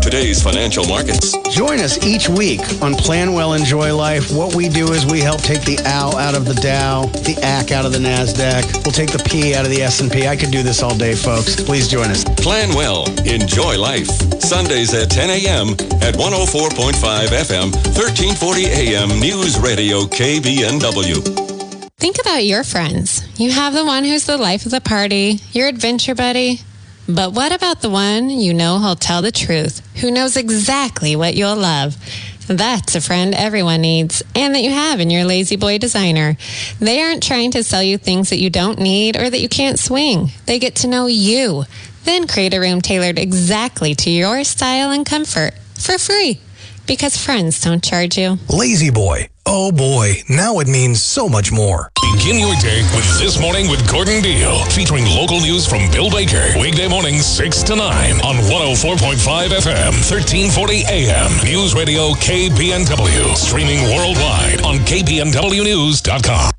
today's financial markets. Join us each week on Plan Well, Enjoy Life. What we do is we help take the OW out of the Dow, the AC out of the NASDAQ. We'll take the P out of the S&P. I could do this all day, folks. Please join us. Plan Well, Enjoy Life. Sundays at 10 a.m. at 104.5 FM, 1340 AM News Radio KBNW. Think about your friends. You have the one who's the life of the party, your adventure buddy. But what about the one you know who'll tell the truth, who knows exactly what you'll love? That's a friend everyone needs, and that you have in your Lazy Boy designer. They aren't trying to sell you things that you don't need or that you can't swing. They get to know you, then create a room tailored exactly to your style and comfort for free. Because friends don't charge you. Lazy Boy. Oh boy, now it means so much more. Begin your day with This Morning with Gordon Deal, featuring local news from Bill Baker. Weekday mornings 6 to 9 on 104.5 FM, 1340 AM. News Radio KBNW. Streaming worldwide on KBNWnews.com.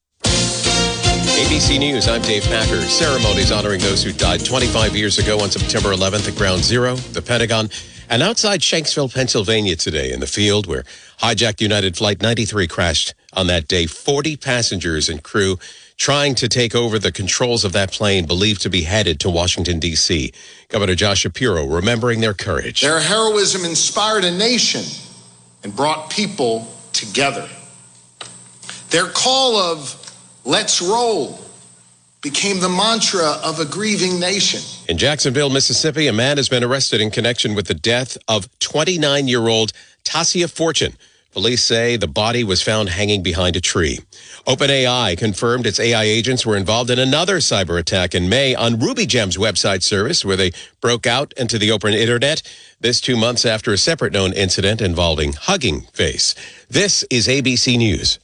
ABC News, I'm Dave Packer. Ceremonies honoring those who died 25 years ago on September 11th at Ground Zero, the Pentagon, and outside Shanksville, Pennsylvania today in the field where hijacked United Flight 93 crashed on that day. 40 passengers and crew trying to take over the controls of that plane believed to be headed to Washington, D.C. Governor Josh Shapiro remembering their courage. Their heroism inspired a nation and brought people together. Their call of "Let's roll" became the mantra of a grieving nation. In Jacksonville, Mississippi, a man has been arrested in connection with the death of 29-year-old Tasia Fortune. Police say the body was found hanging behind a tree. OpenAI confirmed its AI agents were involved in another cyber attack in May on RubyGem's website service, where they broke out into the open internet. This 2 months after a separate known incident involving Hugging Face. This is ABC News.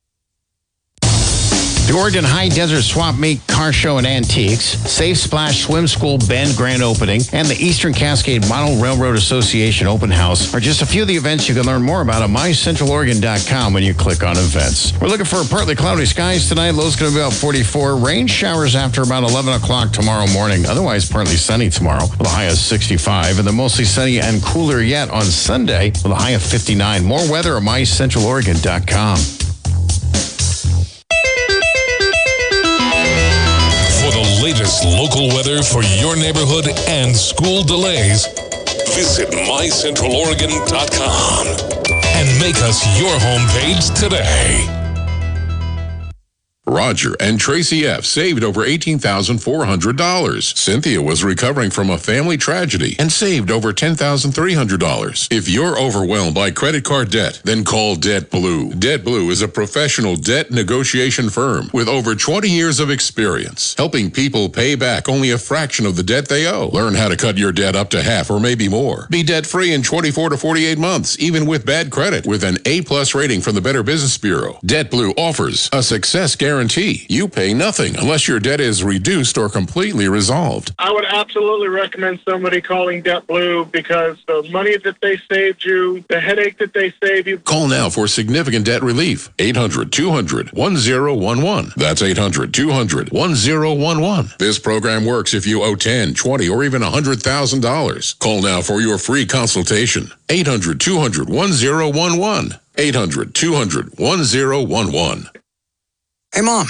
The Oregon High Desert Swap Meet Car Show and Antiques, Safe Splash Swim School Bend Grand Opening, and the Eastern Cascade Model Railroad Association Open House are just a few of the events you can learn more about at mycentraloregon.com when you click on events. We're looking for partly cloudy skies tonight. Low's going to be about 44. Rain showers after about 11 o'clock tomorrow morning. Otherwise, partly sunny tomorrow with a high of 65. And then mostly sunny and cooler yet on Sunday with a high of 59. More weather at mycentraloregon.com. Latest local weather for your neighborhood and school delays, visit mycentraloregon.com and make us your homepage today. Roger and Tracy F. saved over $18,400. Cynthia was recovering from a family tragedy and saved over $10,300. If you're overwhelmed by credit card debt, then call Debt Blue. Debt Blue is a professional debt negotiation firm with over 20 years of experience, helping people pay back only a fraction of the debt they owe. Learn how to cut your debt up to half or maybe more. Be debt-free in 24 to 48 months, even with bad credit, with an A+ rating from the Better Business Bureau. Debt Blue offers a success guarantee. You pay nothing unless your debt is reduced or completely resolved. I would absolutely recommend somebody calling Debt Blue because the money that they saved you, the headache that they saved you. Call now for significant debt relief. 800-200-1011. That's 800-200-1011. This program works if you owe $10, $20, or even $100,000. Call now for your free consultation. 800-200-1011. 800-200-1011. Hey, Mom,